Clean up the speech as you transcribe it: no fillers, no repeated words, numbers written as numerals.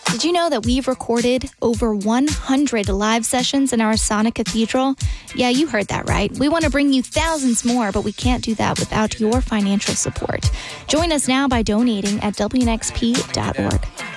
Did you know that we've recorded over 100 live sessions in our Asana Cathedral? Yeah, you heard that right. We want to bring you thousands more, but we can't do that without your financial support. Join us now by donating at WNXP.org.